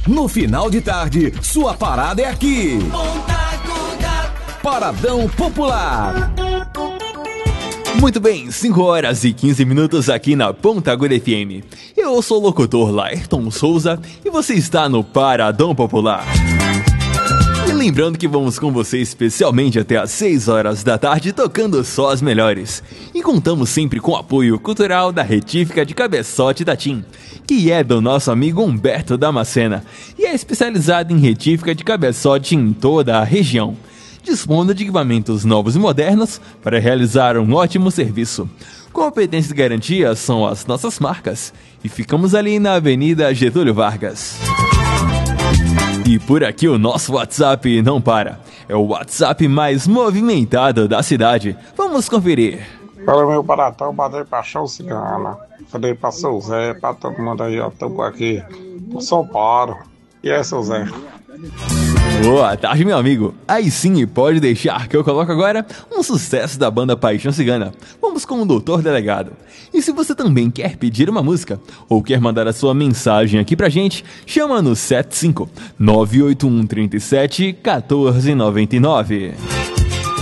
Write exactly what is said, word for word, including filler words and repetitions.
No final de tarde, sua parada é aqui. Paradão Popular. Muito bem, cinco horas e quinze minutos aqui na Ponta Aguda F M. Eu sou o locutor Laerton Souza e você está no Paradão Popular. E lembrando que vamos com você especialmente até às seis horas da tarde tocando só as melhores. E contamos sempre com o apoio cultural da Retífica de Cabeçote da TIM, que é do nosso amigo Humberto Damascena e é especializado em retífica de cabeçote em toda a região, dispondo de equipamentos novos e modernos para realizar um ótimo serviço. Competência e garantia são as nossas marcas e ficamos ali na Avenida Getúlio Vargas. E por aqui o nosso WhatsApp não para, é o WhatsApp mais movimentado da cidade. Vamos conferir. Fala, meu baratão, mandei pra Chão Cigana. Falei pra seu Zé, pra todo mundo aí, ó, tô aqui no São Paulo. E aí, seu Zé? Boa tarde, meu amigo. Aí sim, pode deixar que eu coloco agora um sucesso da banda Paixão Cigana. Vamos com o Doutor Delegado. E se você também quer pedir uma música ou quer mandar a sua mensagem aqui pra gente, chama no sete cinco nove oito um três sete um quatro nove nove.